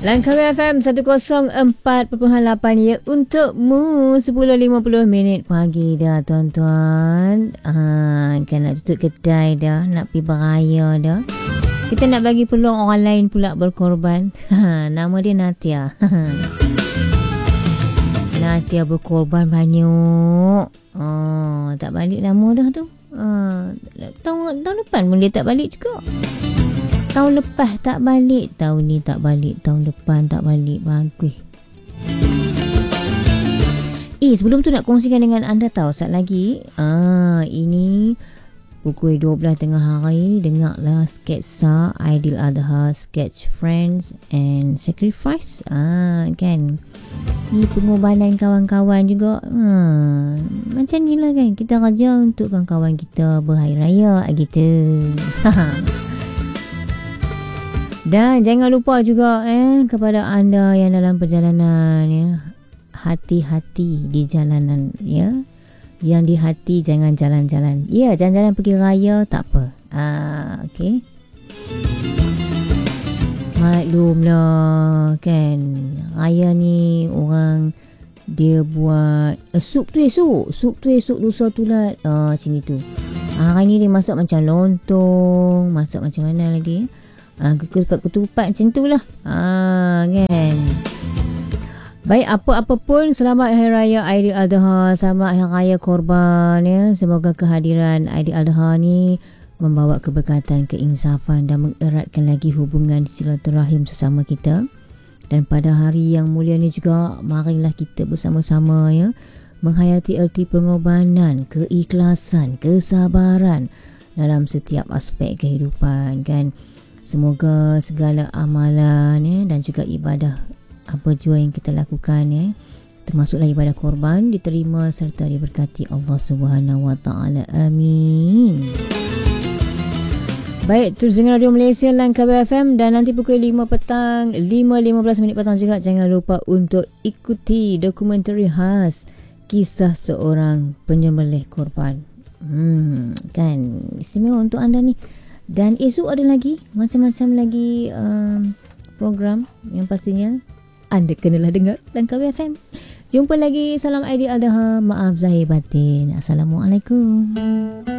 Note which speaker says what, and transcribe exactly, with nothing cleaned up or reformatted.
Speaker 1: Langkawi F M seratus empat perpuluhan lapan ya untukmu. Sepuluh lima puluh minit pagi dah tuan-tuan. Ah, kan nak tutup kedai dah, nak pergi beraya dah. Kita nak bagi peluang orang lain pula berkorban. Nama dia Natia. Natia berkorban banyak. Oh, tak balik lama dah tu. Ah, tahun, tahun depan pun dia tak balik juga. Tahun lepas tak balik, tahun ni tak balik, tahun depan tak balik. Bagus. Eh, sebelum tu nak kongsikan dengan anda tahu sat lagi. Ah, ini pukul dua belas tengah hari, dengarlah sketsa Aidiladha, Sketch Friends and Sacrifice. Ah, kan. Ni pengorbanan kawan-kawan juga. Ha, macam ni lah kan. Kita kerja untuk kawan-kawan kita berhari raya gitu. Dan jangan lupa juga eh kepada anda yang dalam perjalanan ya, hati-hati di jalanan ya. Yang di hati jangan jalan-jalan. Ya, jalan-jalan pergi raya tak apa. Ah, okey. Maklumlah kan. Raya ni orang dia buat uh, sup tu esok. Sup tu esok, lusa tulat. Ah, macam itu. Hari ni dia masak macam lontong, masak macam mana lagi? Ah, ketupat-ketupat macam tu lah. Ah, kan. Baik, apa-apa pun, selamat Hari Raya Aidiladha, selamat Hari Raya Korban ya. Semoga kehadiran Aidiladha ni membawa keberkatan, keinsafan dan mengeratkan lagi hubungan silaturahim sesama kita. Dan pada hari yang mulia ni juga, marilah kita bersama-sama ya menghayati erti pengorbanan, keikhlasan, kesabaran dalam setiap aspek kehidupan kan. Semoga segala amalan ya, dan juga ibadah apa jua yang kita lakukan ya, termasuklah ibadah korban, diterima serta diberkati Allah Subhanahu Wa Taala. Amin. Baik, terus dengar Radio Malaysia Langkawi F M, dan nanti pukul lima petang, lima lima belas minit petang juga jangan lupa untuk ikuti dokumentari khas kisah seorang penyembelih korban. Hmm, kan istimewa untuk anda ni. Dan esok ada lagi macam-macam lagi um, program yang pastinya anda kenalah dengar Langkawi F M. Jumpa lagi. Salam Aidiladha. Maaf zahir batin. Assalamualaikum.